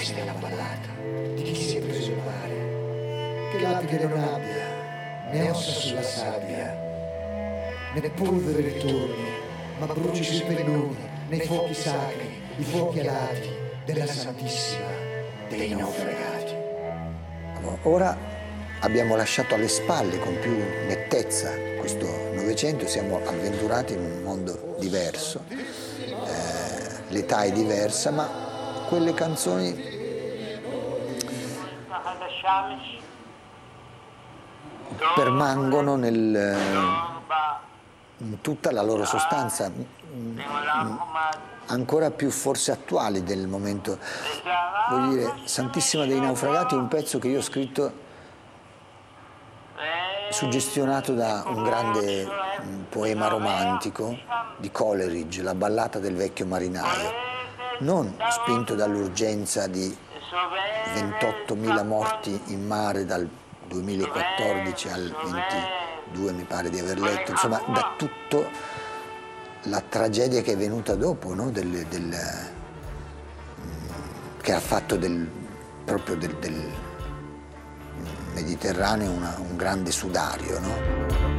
Questa è la ballata di chi si è preso il mare, che lapide non abbia né ossa sulla sabbia, né polvere ritorni, ma bruci sui pennoni, nei fuochi sacri, i fuochi alati della Santissima dei naufragati. Ora abbiamo lasciato alle spalle con più nettezza questo Novecento e siamo avventurati in un mondo diverso. L'età è diversa, ma quelle canzoni permangono in tutta la loro sostanza, ancora più forse attuali del momento. Voglio dire, Santissima dei naufragati è un pezzo che io ho scritto suggestionato da un grande poema romantico di Coleridge, La ballata del vecchio marinaio, non spinto dall'urgenza di 28.000 morti in mare dal 2014 al 22, mi pare di aver letto, insomma da tutto la tragedia che è venuta dopo, no? Che ha fatto proprio del Mediterraneo un grande sudario, no?